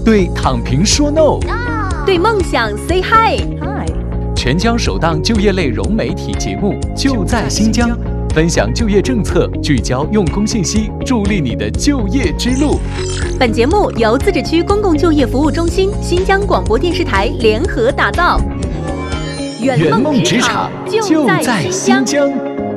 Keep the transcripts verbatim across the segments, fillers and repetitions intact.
对躺平说 no， 对梦想 say hi。 全疆首档就业类融媒体节目就在新疆，分享就业政策，聚焦用工信息，助力你的就业之路。 本节目由自治区公共就业服务中心、新疆广播电视台联合打造。 圆梦职场就在新疆。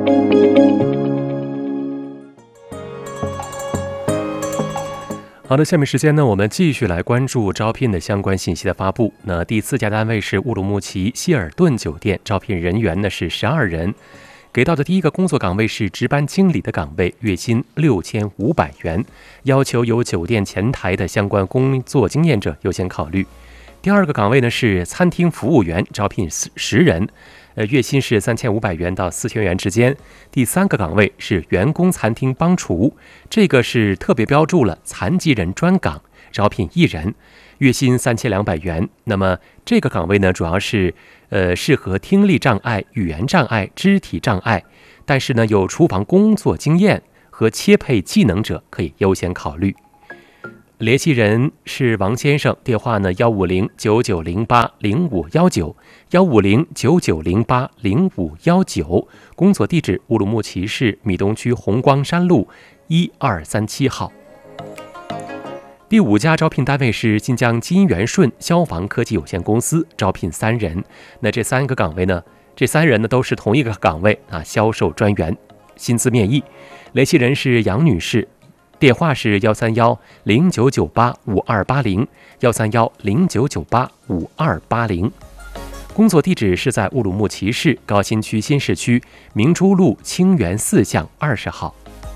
好的，下面时间呢，我们继续来关注招聘的相关信息的发布。那第四家单位是乌鲁木齐希尔顿酒店，招聘人员呢是十二人。给到的第一个工作岗位是值班经理的岗位，月薪六千五百元，要求有酒店前台的相关工作经验者优先考虑。第二个岗位呢是餐厅服务员，招聘十人，呃，月薪是三千五百元到四千元之间。第三个岗位是员工餐厅帮厨，这个是特别标注了残疾人专岗，招聘一人，月薪三千两百元。那么这个岗位呢，主要是呃适合听力障碍、语言障碍、肢体障碍，但是呢有厨房工作经验和切配技能者可以优先考虑。联系人是王先生，电话呢幺五零九九零八零五幺九幺五零九九零八零五幺九，工作地址乌鲁木齐市米东区红光山路一二三七号。第五家招聘单位是新疆金元顺消防科技有限公司，招聘三人。那这三个岗位呢，这三人呢都是同一个岗位啊，销售专员，薪资面议。联系人是杨女士。电话是幺三幺零九九八五二八零幺三幺零九九八五二八零，工作地址是在乌鲁木齐市高新区新市区明珠路清源四巷二十号。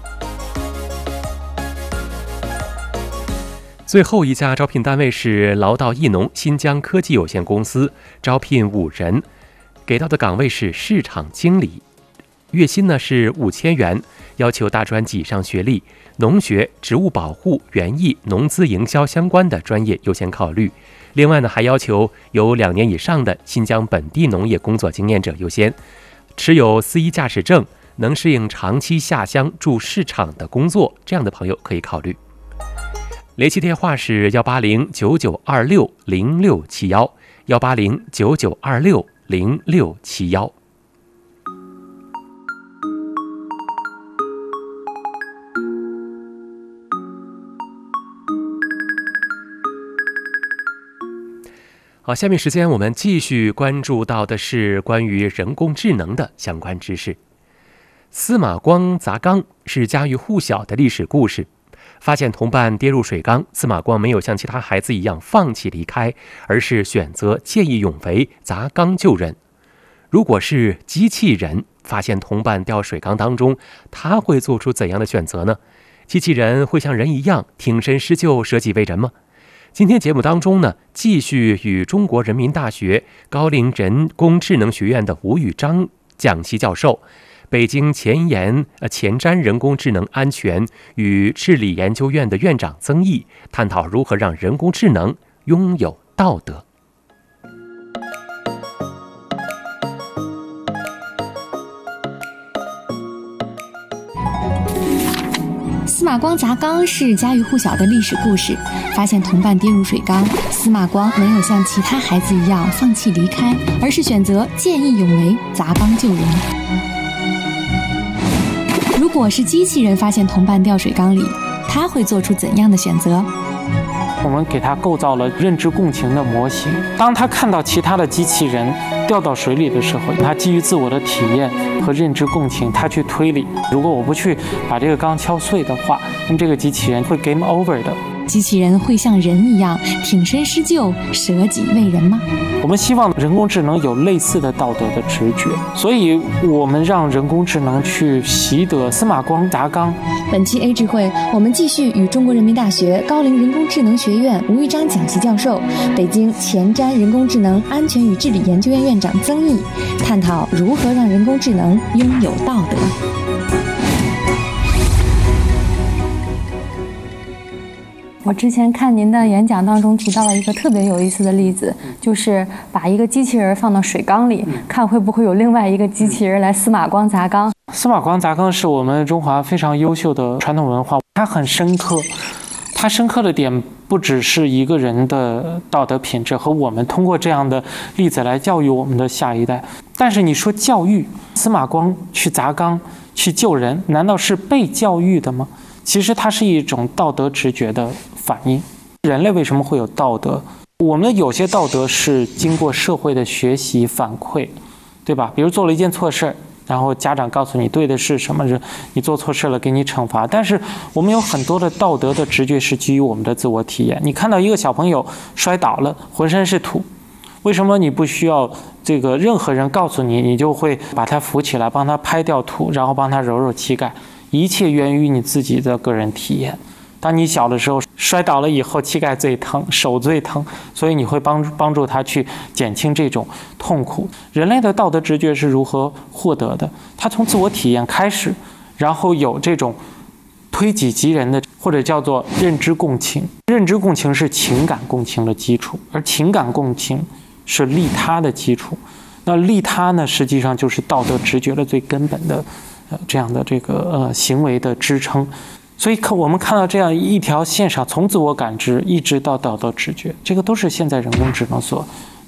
最后一家招聘单位是劳道艺农新疆科技有限公司，招聘五人，给到的岗位是市场经理，月薪呢是五千元，要求大专及以上学历，农学、植物保护、园艺、农资营销相关的专业优先考虑。另外呢，还要求有两年以上的新疆本地农业工作经验者优先，持有司机驾驶证，能适应长期下乡驻市场的工作，这样的朋友可以考虑。联系电话是幺八零九九二六零六七幺幺八零九九二六零六七幺。好，下面时间我们继续关注到的是关于人工智能的相关知识。司马光砸缸是家喻户晓的历史故事。发现同伴跌入水缸，司马光没有像其他孩子一样放弃离开，而是选择见义勇为，砸缸救人。如果是机器人发现同伴掉水缸当中，他会做出怎样的选择呢？机器人会像人一样挺身施救，舍己为人吗？今天节目当中呢，继续与中国人民大学高陵人工智能学院的吴宇章讲席教授，北京前沿呃前瞻人工智能安全与治理研究院的院长曾毅，探讨如何让人工智能拥有道德。 司马光砸缸是家喻户晓的历史故事。发现同伴跌入水缸，司马光没有像其他孩子一样放弃离开，而是选择见义勇为，砸缸救人。如果是机器人发现同伴掉水缸里，他会做出怎样的选择？ 我们给他构造了认知共情的模型。当他看到其他的机器人掉到水里的时候，他基于自我的体验和认知共情，他去推理，如果我不去把这个缸敲碎的话，那么这个机器人会 game over 的。 机器人会像人一样挺身施救，舍己为人吗？ 我们希望人工智能有类似的道德的直觉，所以我们让人工智能去习得司马光砸缸。 本期 A 智慧，我们继续与中国人民大学高陵人工智能学院吴宇章讲席教授、北京前瞻人工智能安全与治理研究院院长曾毅，探讨如何让人工智能拥有道德。 我之前看您的演讲当中提到了一个特别有意思的例子，就是把一个机器人放到水缸里，看会不会有另外一个机器人来司马光砸缸。 司马光砸缸是我们中华非常优秀的传统文化，它很深刻， 它深刻的点不只是一个人的道德品质和我们通过这样的例子来教育我们的下一代。但是你说教育，司马光去砸缸去救人，难道是被教育的吗？其实它是一种道德直觉的反应。人类为什么会有道德？我们有些道德是经过社会的学习反馈，对吧？比如做了一件错事，然后家长告诉你对的是什么，你做错事了给你惩罚。但是我们有很多的道德的直觉是基于我们的自我体验。你看到一个小朋友摔倒了，浑身是土，为什么你不需要这个任何人告诉你，你就会把他扶起来，帮他拍掉土，然后帮他揉揉膝盖？一切源于你自己的个人体验。当你小的时候摔倒了以后，膝盖最疼，手最疼，所以你会帮助帮助他去减轻这种痛苦。人类的道德直觉是如何获得的？他从自我体验开始，然后有这种推己及人的，或者叫做认知共情。认知共情是情感共情的基础，而情感共情是利他的基础。那利他呢，实际上就是道德直觉的最根本的呃这样的这个呃行为的支撑。所以我们看到这样一条线上，从自我感知一直到道德直觉，这个都是现在人工智能所